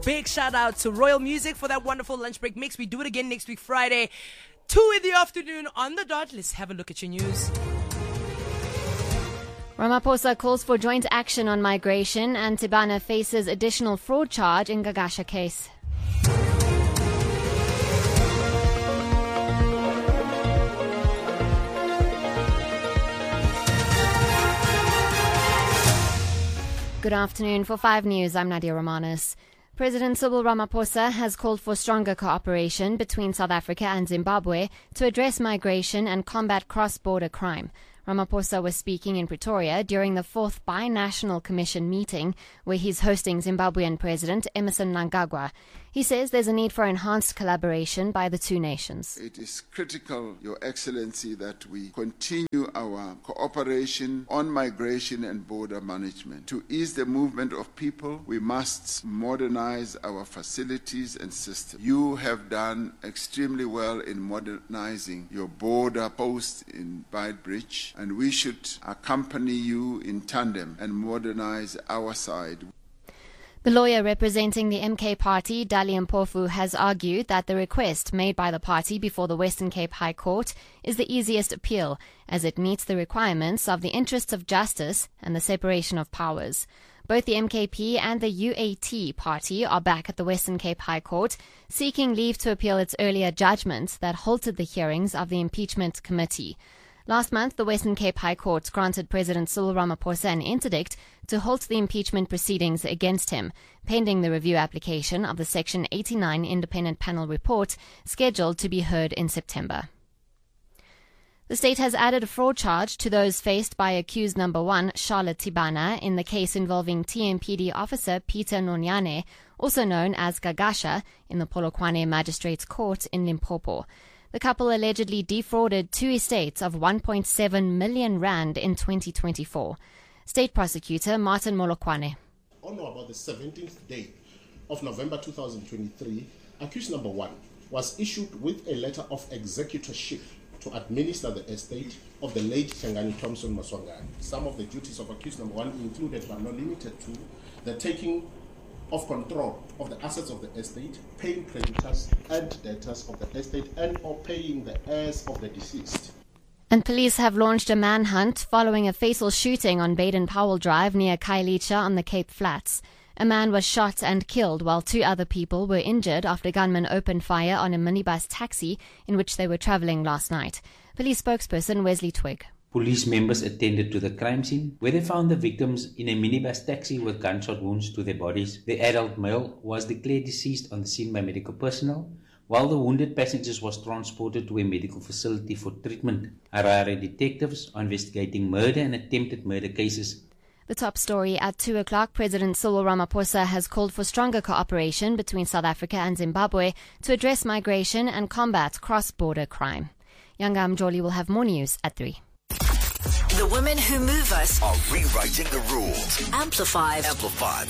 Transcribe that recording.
big shout out to Royal Music for that wonderful lunch break mix. We do it again next week, Friday, 2 in the afternoon on the dot. Let's have a look at your news. Ramaphosa calls for joint action on migration, and Tibana faces additional fraud charge in Gagasha case. Good afternoon. For 5 News, I'm Nadia Romanos. President Cyril Ramaphosa has called for stronger cooperation between South Africa and Zimbabwe to address migration and combat cross-border crime. Ramaphosa was speaking in Pretoria during the 4th Binational Commission meeting, where he's hosting Zimbabwean President Emmerson Mnangagwa. He says there's a need for enhanced collaboration by the two nations. It is critical, Your Excellency, that we continue our cooperation on migration and border management. To ease the movement of people, we must modernize our facilities and systems. You have done extremely well in modernizing your border post in Beitbridge, and we should accompany you in tandem and modernize our side. The lawyer representing the MK party, Dali Mpofu, has argued that the request made by the party before the Western Cape High Court is the easiest appeal, as it meets the requirements of the interests of justice and the separation of powers. Both the MKP and the UAT party are back at the Western Cape High Court, seeking leave to appeal its earlier judgment that halted the hearings of the impeachment committee. Last month, the Western Cape High Court granted President Cyril Ramaphosa an interdict to halt the impeachment proceedings against him, pending the review application of the Section 89 Independent Panel report scheduled to be heard in September. The state has added a fraud charge to those faced by accused number 1, Charlotte Tibana, in the case involving TMPD officer Peter Nonyane, also known as Gagasha, in the Polokwane Magistrates Court in Limpopo. The couple allegedly defrauded 2 estates of 1.7 million rand in 2024. State prosecutor Martin Molokwane. On or about the 17th day of November 2023, accused number 1 was issued with a letter of executorship to administer the estate of the late Hlengani Thompson Maswangani. Some of the duties of accused number 1 included but not limited to the taking of control of the assets of the estate, paying creditors and debtors of the estate, and or paying the heirs of the deceased. And police have launched a manhunt following a fatal shooting on Baden-Powell Drive near Khayelitsha on the Cape Flats. A man was shot and killed while 2 other people were injured after gunmen opened fire on a minibus taxi in which they were travelling last night. Police spokesperson Wesley Twigg. Police members attended to the crime scene, where they found the victims in a minibus taxi with gunshot wounds to their bodies. The adult male was declared deceased on the scene by medical personnel, while the wounded passengers was transported to a medical facility for treatment. Harare detectives are investigating murder and attempted murder cases. The top story at 2 o'clock, President Cyril Ramaphosa has called for stronger cooperation between South Africa and Zimbabwe to address migration and combat cross-border crime. Yanga Mjoli will have more news at 3. The women who move us are rewriting the rules. Amplified.